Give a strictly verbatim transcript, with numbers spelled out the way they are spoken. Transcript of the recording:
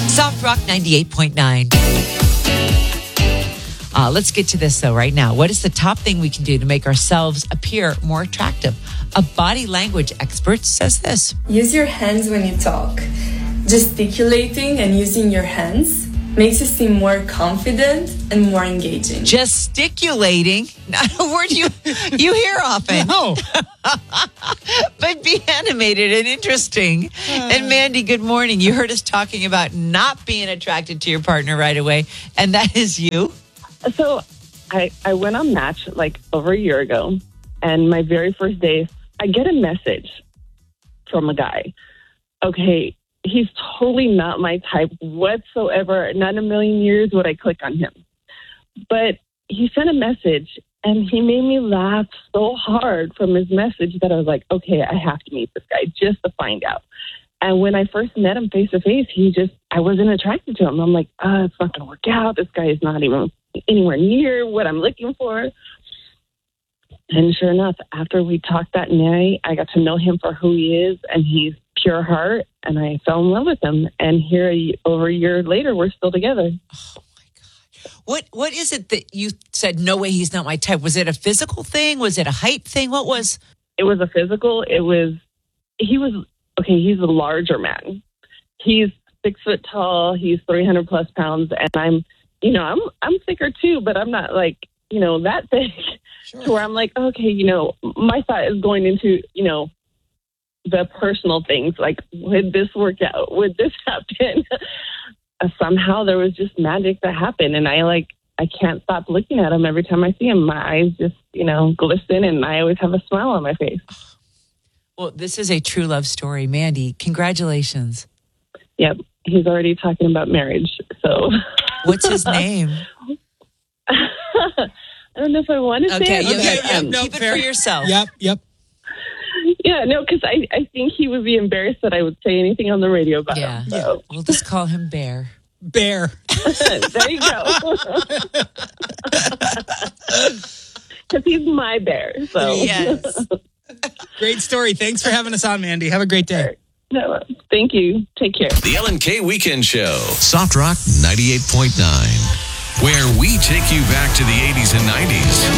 Soft Rock ninety-eight point nine. Uh, let's get to this, though, right now. What is the top thing we can do to make ourselves appear more attractive? A body language expert says this. Use your hands when you talk. Gesticulating and using your hands makes you seem more confident and more engaging. Gesticulating? Not a word you, you hear often. No. But be animated and interesting. Uh, and Mandy, good morning. You heard us talking about not being attracted to your partner right away, and that is you. So I, I went on Match like over a year ago, and my very first day, I get a message from a guy. Okay, he's totally not my type whatsoever. Not in a million years would I click on him. But he sent a message, and he made me laugh so hard from his message that I was like, okay, I have to meet this guy just to find out. And when I first met him face to face, he just, I wasn't attracted to him. I'm like, oh, it's not going to work out. This guy is not even anywhere near what I'm looking for. And sure enough, after we talked that night, I got to know him for who he is, and he's pure heart, and I fell in love with him. And here, a, over a year later, we're still together. Oh, my God. What What is it that you said, no way, he's not my type? Was it a physical thing? Was it a height thing? What was? It was a physical. It was, he was, okay, he's a larger man. He's six foot tall. He's three hundred plus pounds. And I'm, you know, I'm, I'm thicker too, but I'm not like, you know, that big. Sure. To where I'm like, okay, you know, my thought is going into, you know, the personal things. Like, would this work out? Would this happen? uh, somehow there was just magic that happened. And I like, I can't stop looking at him every time I see him. My eyes just, you know, glisten, and I always have a smile on my face. Well, this is a true love story. Mandy, congratulations. Yep. He's already talking about marriage. So what's his name? I don't know if I want to okay, say it. Okay, okay, yeah, yeah, no, keep it fair. for yourself. Yep, yep. Yeah, no, because I, I think he would be embarrassed that I would say anything on the radio about yeah. him. So. We'll just call him Bear. Bear. There you go. Because he's my bear. So Yes. Great story. Thanks for having us on, Mandy. Have a great day. No, thank you. Take care. The Ellen K Weekend Show. Soft Rock ninety-eight point nine. Where we take you back to the eighties and nineties.